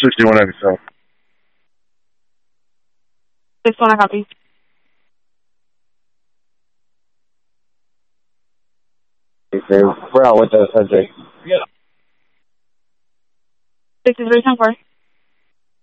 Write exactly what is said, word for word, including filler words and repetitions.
sixty-one ninety-seven. six one, I copy. We're out with the subject. sixty-three, ten four.